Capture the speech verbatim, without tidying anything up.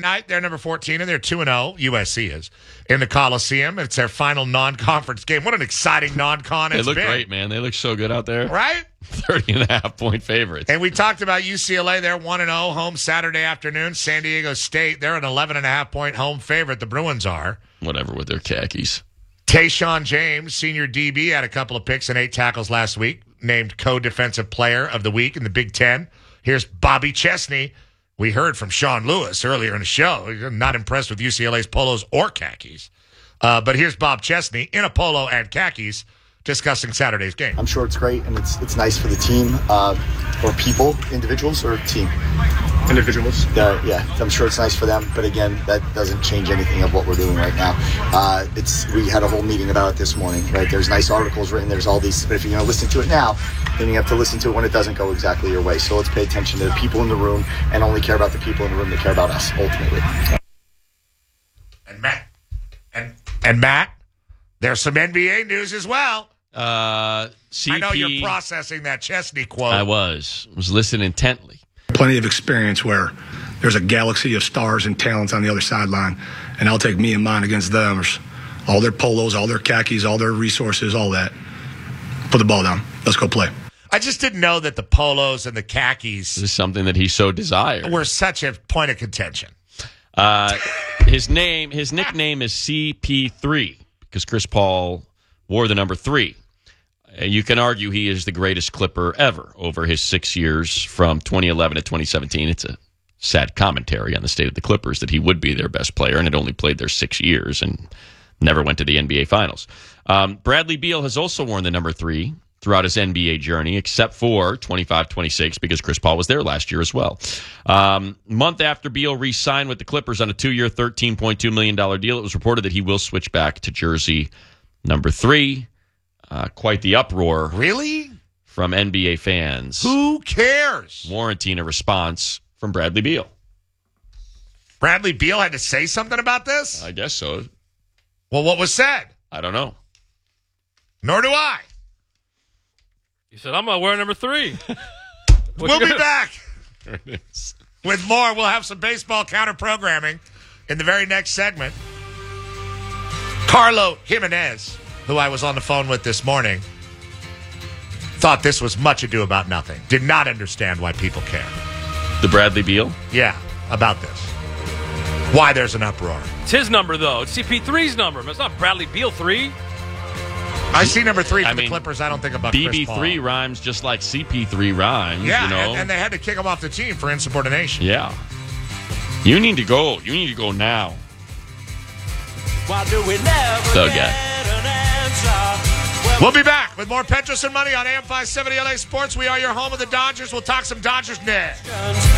night. They're number fourteen, and they're two and oh. U S C is in the Coliseum. It's their final non-conference game. What an exciting non-con it's been. They look been. great, man. They look so good out there. Right? thirty and a half point favorites. And we talked about U C L A. They're one and oh, home Saturday afternoon. San Diego State, they're an eleven and a half point home favorite. The Bruins are. Whatever with their khakis. Tayshaun James, senior D B, had a couple of picks and eight tackles last week, named co-defensive player of the week in the Big Ten. Here's Bobby Chesney. We heard from Sean Lewis earlier in the show. He's not impressed with U C L A's polos or khakis. Uh, but here's Bob Chesney in a polo and khakis discussing Saturday's game. I'm sure it's great, and it's it's nice for the team, uh, or people, individuals, or team? Individuals. Uh, yeah, I'm sure it's nice for them, but again, that doesn't change anything of what we're doing right now. Uh, it's we had a whole meeting about it this morning, right? There's nice articles written, there's all these, but if you're going to listen to it now, then you have to listen to it when it doesn't go exactly your way. So let's pay attention to the people in the room and only care about the people in the room that care about us, ultimately. And Matt, and, and Matt, there's some N B A news as well. Uh, C P, I know you're processing that Chesney quote. I was. was listening intently. Plenty of experience where there's a galaxy of stars and talents on the other sideline, and I'll take me and mine against them. All their polos, all their khakis, all their resources, all that. Put the ball down. Let's go play. I just didn't know that the polos and the khakis This is something that he so desired. were such a point of contention. Uh, his name, his nickname is C P three because Chris Paul wore the number three. Uh, you can argue he is the greatest Clipper ever over his six years from twenty eleven to twenty seventeen. It's a sad commentary on the state of the Clippers that he would be their best player and had only played there six years and never went to the N B A Finals. Um, Bradley Beal has also worn the number three throughout his N B A journey, except for twenty-five twenty-six because Chris Paul was there last year as well. Um, month after Beal re-signed with the Clippers on a two-year, thirteen point two million dollars deal, it was reported that he will switch back to jersey number three. Uh, quite the uproar. Really? From N B A fans. Who cares? Warranting a response from Bradley Beal. Bradley Beal had to say something about this? I guess so. Well, what was said? I don't know. Nor do I. He said, I'm going to wear number three. We'll be back There it is. with more. We'll have some baseball counter-programming in the very next segment. Carlo Jimenez, who I was on the phone with this morning, thought this was much ado about nothing. Did not understand why people care. The Bradley Beal? Yeah, about this. Why there's an uproar. It's his number, though. It's C P three's number. It's not Bradley Beal three. I see number three for I the mean, Clippers. I don't think about B Chris B three Paul. rhymes just like C P three rhymes, Yeah, you know? and, and they had to kick him off the team for insubordination. Yeah. You need to go. You need to go now. Why do we never So get good. an answer? We'll be back with more Petros and Money on A M five seventy L A Sports. We are your home of the Dodgers. We'll talk some Dodgers next.